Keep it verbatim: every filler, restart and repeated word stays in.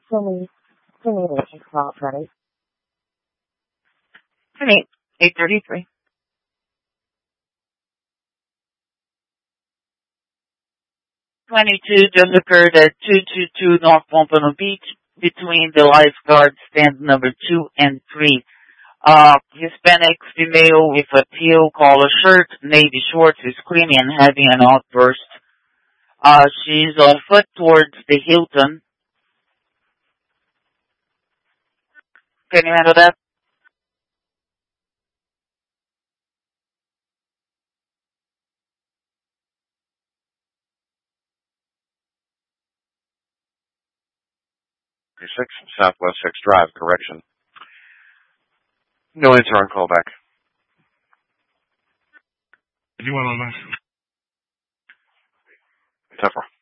Sydney, Sydney Nation call, ready. Sydney, eight thirty-three. twenty-two just occurred at two two two North Pompano Beach between the lifeguard stand number two and three. Uh, Hispanic female with a teal collar shirt, navy shorts, is screaming and having an outburst. Uh, she's on foot towards the Hilton. Can you handle that? six Southwest six Drive, correction. No answer on callback. Do you want to know? Tougher.